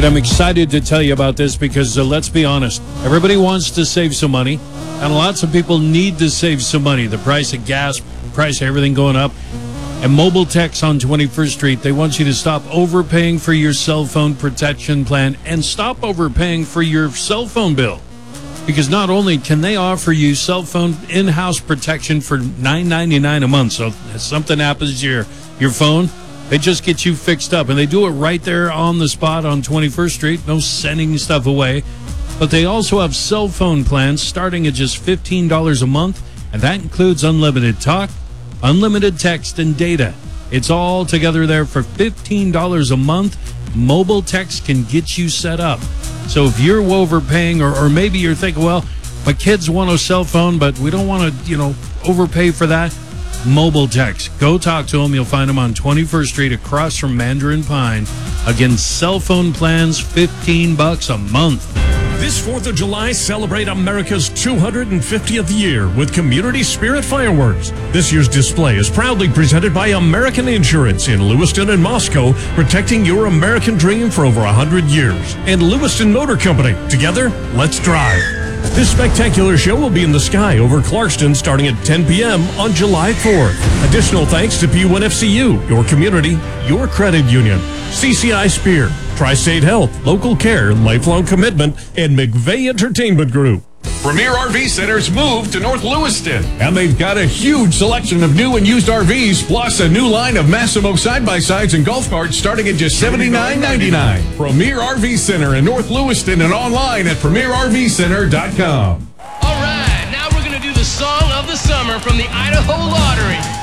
I'm excited to tell you about this because let's be honest, everybody wants to save some money, and lots of people need to save some money. The price of gas, price of everything going up. And Mobile Techs on 21st Street, they want you to stop overpaying for your cell phone protection plan and stop overpaying for your cell phone bill. Because not only can they offer you cell phone in-house protection for $9.99 a month, so if something happens to your phone, they just get you fixed up. And they do it right there on the spot on 21st Street, no sending stuff away. But they also have cell phone plans starting at just $15 a month, and that includes unlimited talk, unlimited text, and data. It's all together there for $15 a month. Mobile Text can get you set up. So if you're overpaying, or maybe you're thinking, well, my kids want a cell phone, but we don't want to, overpay for that. Mobile Text. Go talk to them. You'll find them on 21st Street across from Mandarin Pine. Again, cell phone plans, $15 a month. This 4th of July, celebrate America's 250th year with Community Spirit Fireworks. This year's display is proudly presented by American Insurance in Lewiston and Moscow, protecting your American dream for over 100 years. And Lewiston Motor Company. Together, let's drive. This spectacular show will be in the sky over Clarkston starting at 10 p.m. on July 4th. Additional thanks to P1FCU, your community, your credit union, CCI Spear, Tri-State Health, Local Care, Lifelong Commitment, and McVeigh Entertainment Group. Premier RV Center's moved to North Lewiston, and they've got a huge selection of new and used RVs, plus a new line of Massimo side-by-sides and golf carts starting at just $79.99. Premier RV Center in North Lewiston and online at premierrvcenter.com. All right, now we're going to do the song of the summer from the Idaho Lottery.